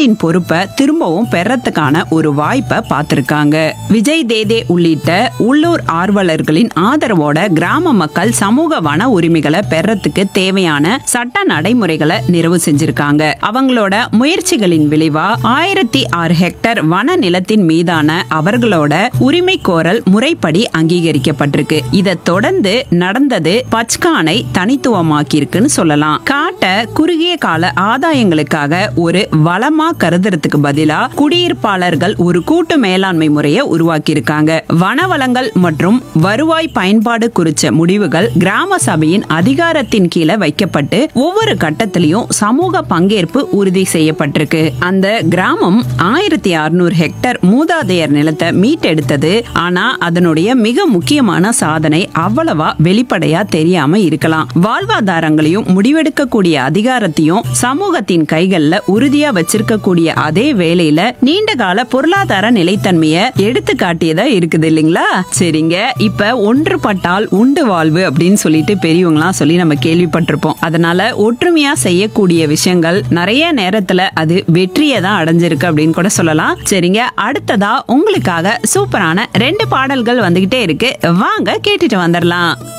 நிலத்தின் பொறுப்பை திரும்பவும் பெறத்துக்கான ஒரு வாய்ப்பை பார்த்திருக்காங்க. விஜய் தேதே உள்ளிட்ட உள்ளூர் ஆர்வலர்களின் ஆதரவோட கிராம மக்கள் சமூக வன உரிமைகளை பெறத்துக்கு தேவையான சட்ட நடைமுறைகளை நிறைவு செஞ்சிருக்காங்க. அவங்களோட முயற்சிகளின் விளைவா 1006 ஹெக்டேர் வன நிலத்தின் மீதான அவர்களோட உரிமை கோரல் முறைப்படி அங்கீகரிக்கப்பட்டிருக்கு. இதை தொடர்ந்து நடந்தது பச்கானை தனித்துவமாக்கி இருக்குன்னு சொல்லலாம். காட்டை குறுகிய கால ஆதாயங்களுக்காக ஒரு வளமா கருதுறதுக்கு பதிலா குடியிருப்பாளர்கள் ஒரு கூட்டு மேலாண்மை முறையை உருவாக்கி இருக்காங்க. வனவளங்கள் மற்றும் வருவாய் பயன்பாடு குறித்த முடிவுகள் கிராம சபையின் அதிகாரத்தின் கீழே வைக்கப்பட்டு ஒவ்வொரு கட்டத்திலையும் சமூக பங்கேற்பு உறுதி செய்யப்பட்டிருக்கு. அந்த கிராமம் 1600 ஹெக்டேர் மூதாதையர் நிலத்தை மீட்டெடுத்தது. ஆனா அதனுடைய மிக முக்கியமான சாதனை அவ்வளவா வெளிப்படையா தெரியாம இருக்கலாம். வாழ்வாதாரங்களையும் முடிவெடுக்கக்கூடிய அதிகாரத்தையும் சமூகத்தின் கைகள்ல உறுதியா வச்சிருக்கக்கூடிய அதே வேளையில நீண்ட கால பொருளாதார நிலைத்தன்மையை எடுத்து காட்டியதா இருக்குது இல்லைங்களா? சரிங்க, இப்ப ஒன்றுபட்டால் உண்டு வாழ்வு அப்படின்னு சொல்லிட்டு பெரியவங்களாம் சொல்லி நம்ம கேள்விப்பட்டிருப்போம். அதனால ஒற்றுமையா செய்யக்கூடிய விஷயங்கள் நிறைய நேரத்துல அது வெற்றியை தான் அடைஞ்சிருக்கு அப்படின்னு கூட சொல்லலாம். சரிங்க, அடுத்ததா உங்களுக்காக சூப்பரான 2 பாடல்கள் வந்துகிட்டே இருக்கு. வாங்க கேட்டுட்டு வந்துடலாம்.